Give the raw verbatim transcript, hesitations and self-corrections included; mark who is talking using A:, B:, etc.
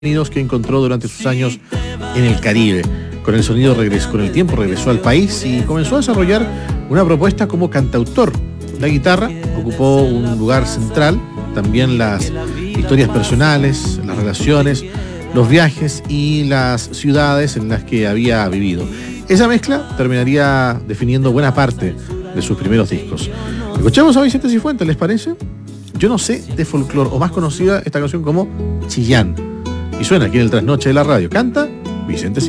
A: que encontró durante sus años en el Caribe. Con el sonido regresó, con el tiempo regresó al país y comenzó a desarrollar una propuesta como cantautor. La guitarra ocupó un lugar central, también las historias personales, las relaciones, los viajes y las ciudades en las que había vivido. Esa mezcla terminaría definiendo buena parte de sus primeros discos. Escuchamos a Vicente Cifuentes, ¿les parece? Yo no sé de folclore, o más conocida esta canción como Chillán. Y suena aquí en el Trasnoche de la Radio. Canta Vicente Cifuentes.